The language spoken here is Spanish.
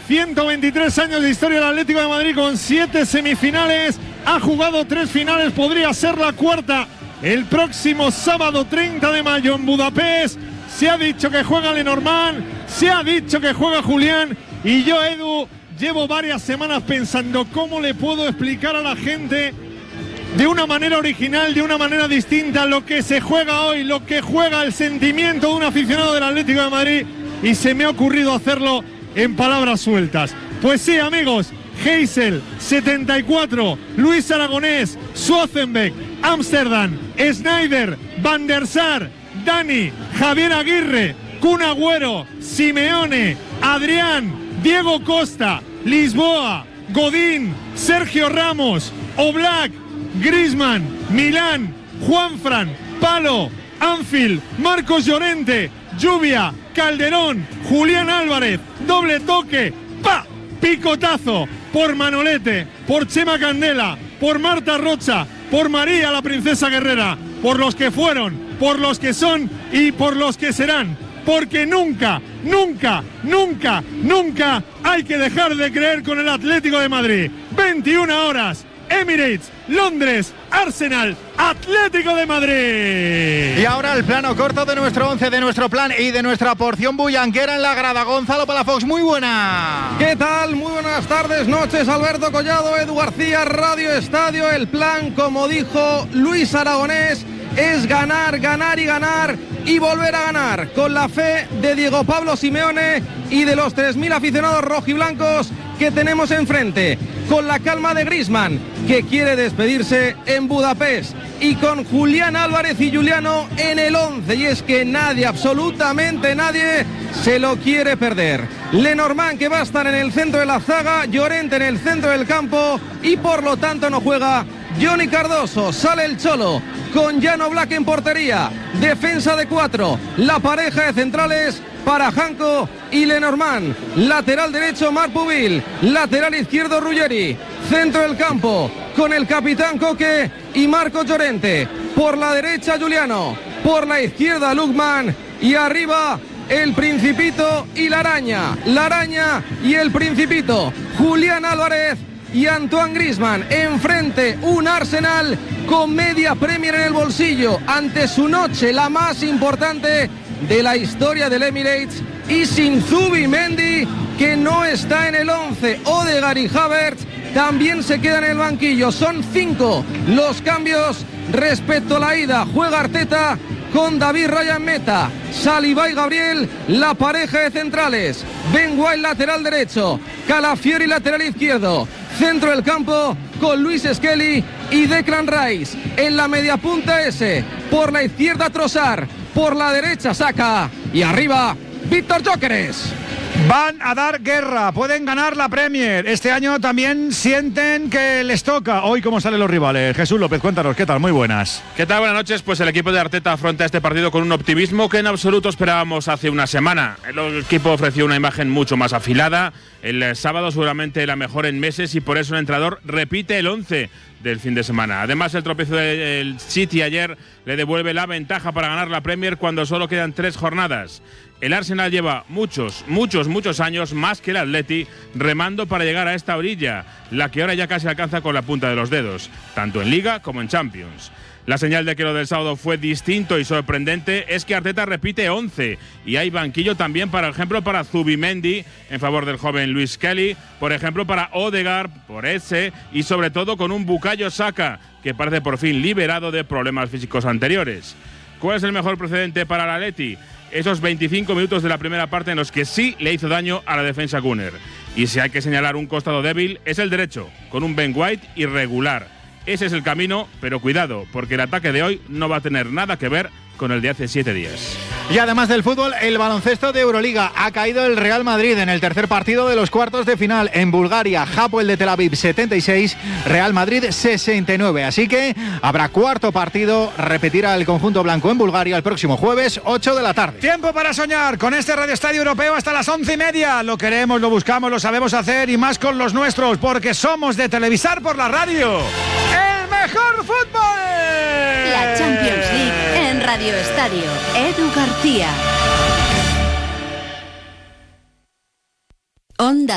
123 años de historia del Atlético de Madrid con 7 semifinales. Ha jugado 3 finales, podría ser la cuarta. El próximo sábado 30 de mayo en Budapest. Se ha dicho que juega Lenormand, se ha dicho que juega Julián. Y yo, Edu, llevo varias semanas pensando cómo le puedo explicar a la gente de una manera original, de una manera distinta, lo que se juega hoy, lo que juega el sentimiento de un aficionado del Atlético de Madrid. Y se me ha ocurrido hacerlo en palabras sueltas. Pues sí, amigos, Heysel, 74, Luis Aragonés, Schwarzenbeck, Ámsterdam, Sneijder, Van der Sar, Dani, Javier Aguirre, Kun Agüero, Simeone, Adrián, Diego Costa, Lisboa, Godín, Sergio Ramos, Oblak, Griezmann, Milán, Juanfran, Palo, Anfield, Marcos Llorente, Lluvia, Calderón, Julián Álvarez, doble toque, ¡pa! Picotazo por Manolete, por Chema Candela, por Marta Rocha, por María la Princesa Guerrera, por los que fueron, por los que son y por los que serán. Porque nunca, nunca, nunca, nunca hay que dejar de creer con el Atlético de Madrid. 21 horas, Emirates, Londres, Arsenal, Atlético de Madrid. Y ahora el plano corto de nuestro 11, de nuestro plan y de nuestra porción bullanquera en la grada. Gonzalo Palafox, muy buena. ¿Qué tal? Muy buenas tardes, noches. Alberto Collado, Edu García, Radio Estadio. El plan, como dijo Luis Aragonés, es ganar, ganar y ganar y volver a ganar. Con la fe de Diego Pablo Simeone y de los 3.000 aficionados rojiblancos que tenemos enfrente. Con la calma de Griezmann, que quiere despedirse en Budapest. Y con Julián Álvarez y Juliano en el 11. Y es que nadie, absolutamente nadie, se lo quiere perder. Lenormand, que va a estar en el centro de la zaga, Llorente en el centro del campo y por lo tanto no juega Johnny Cardoso. Sale el Cholo con Jan Oblak en portería. Defensa de 4. La pareja de centrales para Janko y Lenormand. Lateral derecho Marc Pubil. Lateral izquierdo Ruggeri. Centro del campo con el capitán Coque y Marcos Llorente. Por la derecha Juliano. Por la izquierda Lukman. Y arriba el Principito y la Araña. La Araña y el Principito. Julián Álvarez y Antoine Griezmann. Enfrente un Arsenal con media Premier en el bolsillo ante su noche, la más importante de la historia del Emirates, y sin Zubimendi, que no está en el 11. Odegaard y Havertz también se quedan en el banquillo. Son 5 los cambios respecto a la ida. Juega Arteta con David Raya en meta. Saliba y Gabriel, la pareja de centrales. Ben White, lateral derecho. Calafiori, lateral izquierdo. Centro del campo con Luis Skelly y Declan Rice. En la media punta ese. Por la izquierda Trossard. Por la derecha Saka. Y arriba Víctor Gyökeres. Van a dar guerra, pueden ganar la Premier. Este año también sienten que les toca. Hoy, ¿cómo salen los rivales? Jesús López, cuéntanos, ¿qué tal? Muy buenas. ¿Qué tal? Buenas noches. Pues el equipo de Arteta afronta este partido con un optimismo que en absoluto esperábamos hace una semana. El equipo ofreció una imagen mucho más afilada. El sábado seguramente la mejor en meses y por eso el entrenador repite el 11 del fin de semana. Además, el tropiezo del City ayer le devuelve la ventaja para ganar la Premier cuando solo quedan 3 jornadas. El Arsenal lleva muchos años, más que el Atleti, remando para llegar a esta orilla, la que ahora ya casi alcanza con la punta de los dedos, tanto en Liga como en Champions. La señal de que lo del sábado fue distinto y sorprendente es que Arteta repite 11 y hay banquillo también, por ejemplo, para Zubimendi en favor del joven Luis Kelly, por ejemplo para Odegaard, por ese y sobre todo con un Bukayo Saka que parece por fin liberado de problemas físicos anteriores. ¿Cuál es el mejor precedente para el Atleti? Esos 25 minutos de la primera parte en los que sí le hizo daño a la defensa Gunner. Y si hay que señalar un costado débil, es el derecho, con un Ben White irregular. Ese es el camino, pero cuidado, porque el ataque de hoy no va a tener nada que ver con el de hace 7 días. Y además del fútbol, el baloncesto de Euroliga. Ha caído el Real Madrid en el tercer partido de los cuartos de final en Bulgaria. Hapoel de Tel Aviv 76, Real Madrid 69. Así que habrá cuarto partido, repetirá el conjunto blanco en Bulgaria el próximo jueves, 8 de la tarde. Tiempo para soñar con este Radio Estadio Europeo hasta las 11:30. Lo queremos, lo buscamos, lo sabemos hacer y más con los nuestros, porque somos de televisar por la radio. ¡El mejor fútbol! La Champions League en Radio Estadio. Edu García. Onda